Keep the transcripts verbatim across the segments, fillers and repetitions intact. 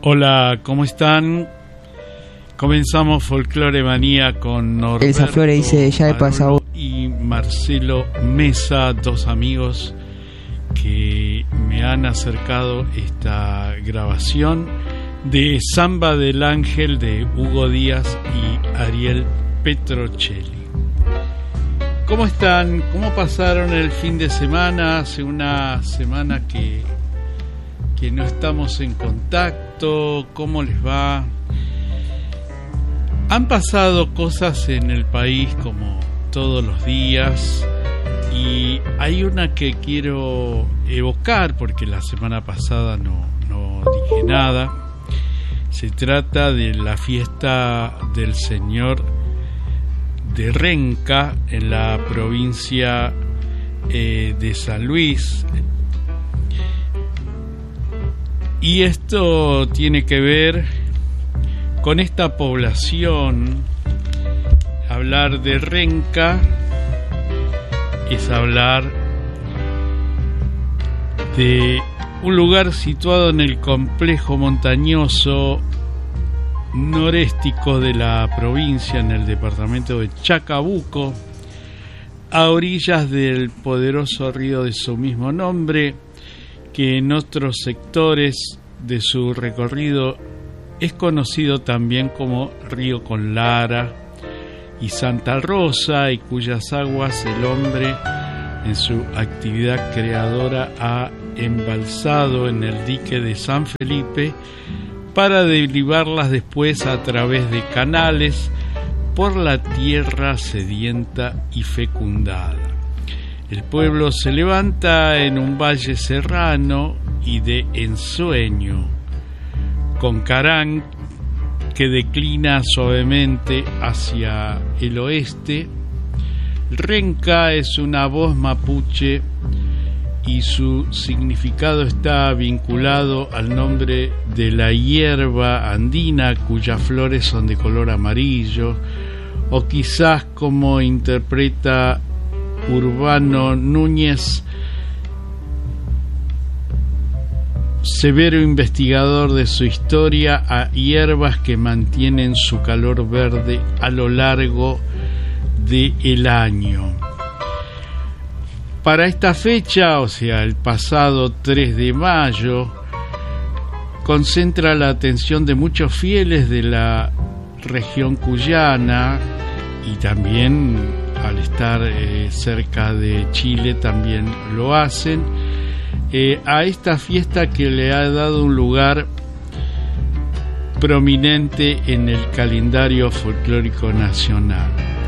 Hola, ¿cómo están? Comenzamos Folclore Manía con Norberto Elsa Flores dice, ya he pasado. Y Marcelo Mesa, dos amigos que me han acercado esta grabación de Samba del Ángel de Hugo Díaz y Ariel Petrocelli. ¿Cómo están? ¿Cómo pasaron el fin de semana? Hace una semana que, que no estamos en contacto. ¿Cómo les va? Han pasado cosas en el país como todos los días, y hay una que quiero evocar porque la semana pasada no, no dije nada. Se trata de la fiesta del Señor de Renca en la provincia eh, de San Luis, y esto tiene que ver con esta población. Hablar de Renca es hablar de un lugar situado en el complejo montañoso noréstico de la provincia, en el departamento de Chacabuco, a orillas del poderoso río de su mismo nombre, que en otros sectores de su recorrido es conocido también como Río Conlara y Santa Rosa, y cuyas aguas el hombre en su actividad creadora ha embalsado en el dique de San Felipe para derivarlas después a través de canales por la tierra sedienta y fecundada. El pueblo se levanta en un valle serrano y de ensueño, con Carán, que declina suavemente hacia el oeste. Renca es una voz mapuche y su significado está vinculado al nombre de la hierba andina cuyas flores son de color amarillo, o quizás, como interpreta Urbano Núñez, severo investigador de su historia, a hierbas que mantienen su color verde a lo largo del año. Para esta fecha, o sea, el pasado tres de mayo, concentra la atención de muchos fieles de la región cuyana, y también al estar eh, cerca de Chile también lo hacen, eh, a esta fiesta que le ha dado un lugar prominente en el calendario folclórico nacional.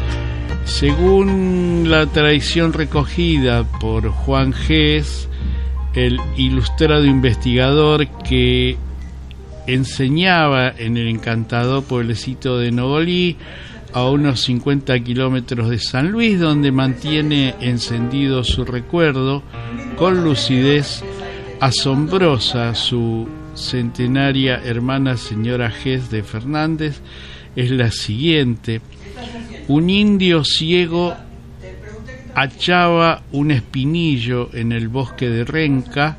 Según la tradición recogida por Juan Gés, el ilustrado investigador que enseñaba en el encantador pueblecito de Nogolí, a unos cincuenta kilómetros de San Luis, donde mantiene encendido su recuerdo con lucidez asombrosa su centenaria hermana señora Gés de Fernández, es la siguiente: un indio ciego hachaba un espinillo en el bosque de Renca,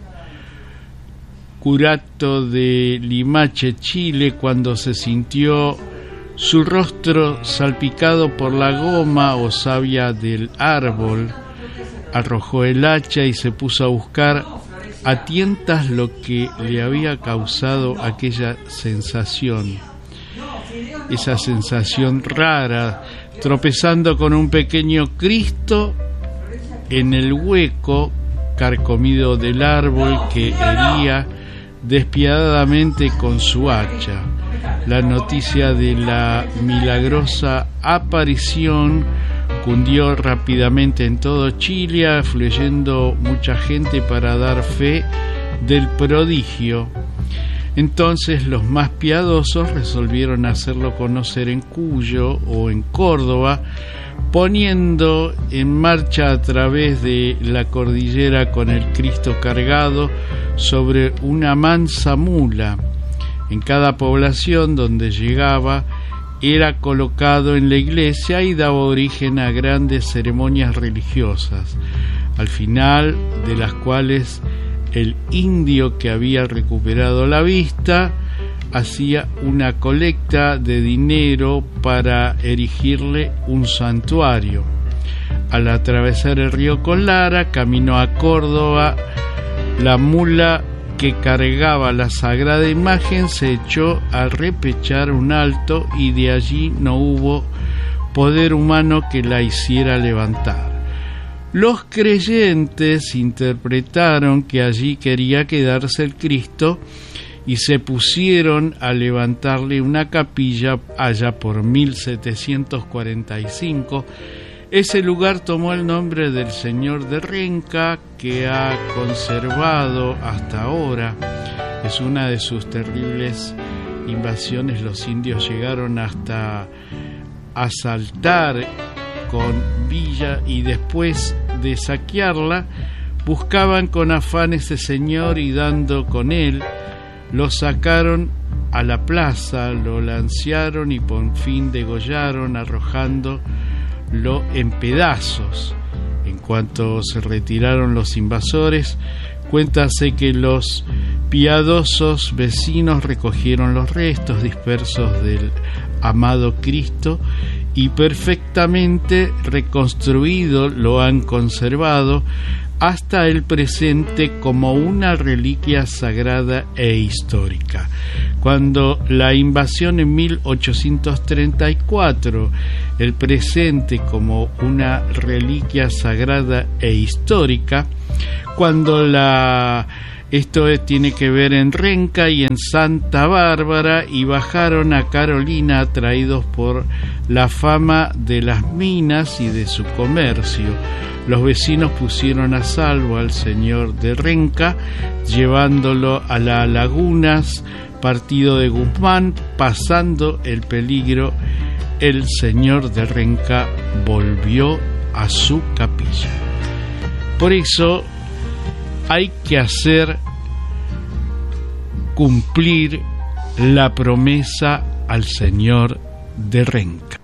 curato de Limache, Chile, cuando se sintió su rostro salpicado por la goma o savia del árbol. Arrojó el hacha y se puso a buscar a tientas lo que le había causado aquella sensación, esa sensación rara, tropezando con un pequeño Cristo en el hueco carcomido del árbol que hería despiadadamente con su hacha. La noticia de la milagrosa aparición cundió rápidamente en todo Chile, afluyendo mucha gente para dar fe del prodigio. Entonces los más piadosos resolvieron hacerlo conocer en Cuyo o en Córdoba, poniendo en marcha a través de la cordillera con el Cristo cargado sobre una mansa mula. En cada población donde llegaba era colocado en la iglesia y daba origen a grandes ceremonias religiosas, al final de las cuales el indio que había recuperado la vista hacía una colecta de dinero para erigirle un santuario. Al atravesar el río Colara, camino a Córdoba, la mula que cargaba la sagrada imagen se echó a repechar un alto y de allí no hubo poder humano que la hiciera levantar. Los creyentes interpretaron que allí quería quedarse el Cristo y se pusieron a levantarle una capilla allá por mil setecientos cuarenta y cinco. Ese lugar tomó el nombre del señor de Renca, que ha conservado hasta ahora. Es una de sus terribles invasiones. Los indios llegaron hasta asaltar con Villa y después de saquearla, buscaban con afán ese señor y dando con él, lo sacaron a la plaza, lo lancearon y por fin degollaron, arrojando lo en pedazos. En cuanto se retiraron los invasores, cuéntase que los piadosos vecinos recogieron los restos dispersos del amado Cristo y perfectamente reconstruido lo han conservado hasta el presente como una reliquia sagrada e histórica. Cuando la invasión en mil ochocientos treinta y cuatro, el presente como una reliquia sagrada e histórica, cuando la esto es, tiene que ver en Renca y en Santa Bárbara, y bajaron a Carolina atraídos por la fama de las minas y de su comercio. Los vecinos pusieron a salvo al señor de Renca, llevándolo a las lagunas, partido de Guzmán, pasando el peligro. El señor de Renca volvió a su capilla. Por eso hay que hacer cumplir la promesa al señor de Renca.